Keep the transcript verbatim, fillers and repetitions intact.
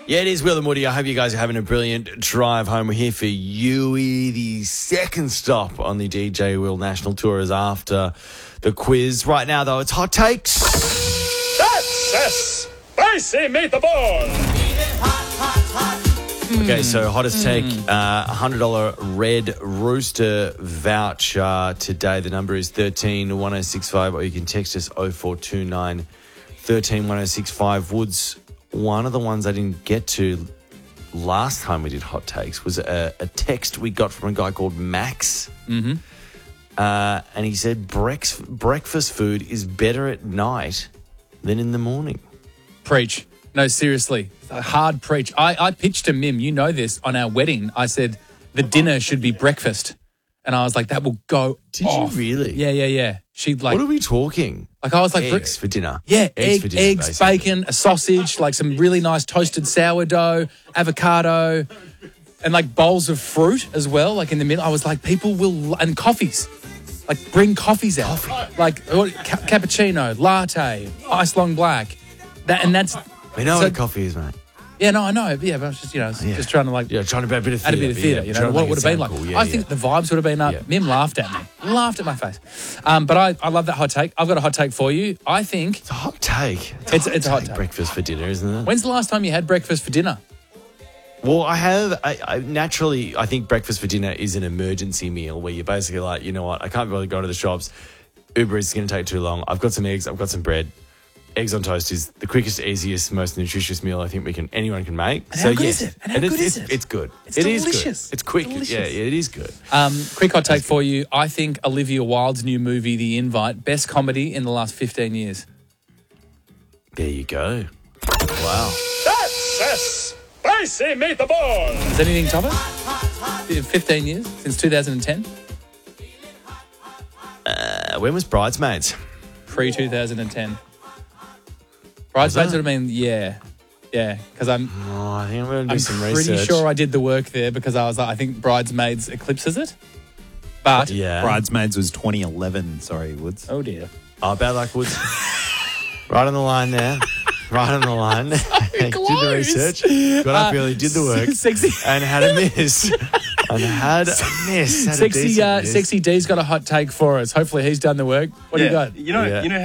Yeah, it is Will and Woody. I hope you guys are having a brilliant drive home. We're here for Yui. The second stop on the D J Will National Tour is after the quiz. Right now, though, it's Hot Takes. That's a spicy meatball. Okay, so hottest take, uh, one hundred dollars Red Rooster voucher today. The number is thirteen one oh six five, or you can text us oh four two nine, one three one oh six five. Woods, one of the ones I didn't get to last time we did Hot Takes was a, a text we got from a guy called Max. Mm-hmm. Uh, and he said brex- breakfast food is better at night than in the morning. Preach. No, seriously. A hard preach. I, I pitched to Mim, you know this, on our wedding. I said the dinner should be breakfast. And I was like, that will go Did off. you really? Yeah, yeah, yeah. She'd like... What are we talking? Like I was like... Eggs for dinner. Yeah, eggs, egg, for dinner, eggs basically. bacon, a sausage, like some really nice toasted sourdough, avocado, and like bowls of fruit as well, like in the middle. I was like, people will... And coffees. Like bring coffees out. Coffee. Like what, ca- cappuccino, latte, ice long black. That And that's... We know So- what a coffee is, mate. Yeah, no, I know. Yeah, but I was just, you know, Yeah. just trying to like... Yeah, trying to be a bit of Add theatre. a bit of theatre, yeah, you trying know, to what make would it have been sound like. cool. Yeah, I yeah. think the vibes would have been up. Yeah. Mim laughed at me. Laughed at my face. Um, but I, I love that hot take. I've got a hot take for you. I think... It's a hot take. It's, It's- it's a hot take. Breakfast for dinner, isn't it? When's the last time you had breakfast for dinner? Well, I have. I, I naturally, I think breakfast for dinner is an emergency meal where you're basically like, you know what, I can't really go to the shops. Uber Eats is going to take too long. I've got some eggs. I've got some bread. Eggs on toast is the quickest, easiest, most nutritious meal I think we can anyone can make. And so how good yes, is it? And how it's, good is it's, it? It's good. It's It is delicious. good. It's quick. Delicious. Yeah, it is good. Um, quick hot take for you. I think Olivia Wilde's new movie, The Invite, best comedy in the last fifteen years. There you go. Wow. That's a spicy meatball. Does anything top it? fifteen years since two thousand ten? Uh, when was Bridesmaids? Pre two thousand ten. Bridesmaids would have been, yeah. Yeah, because I'm, Oh, I think I'm going to do I'm some pretty research. sure I did the work there because I was like, I think Bridesmaids eclipses it. But, Yeah. Bridesmaids was twenty eleven. Sorry, Woods. oh dear. Oh, bad luck, Woods. Right on the line there. Right on the line. Did the close. research. Got up Uh, early, did the work. Sexy. And had a miss. and had a miss. Had a Sexy, decent uh, miss. Sexy D's got a hot take for us. Hopefully he's done the work. What do you got? You know, Yeah. you know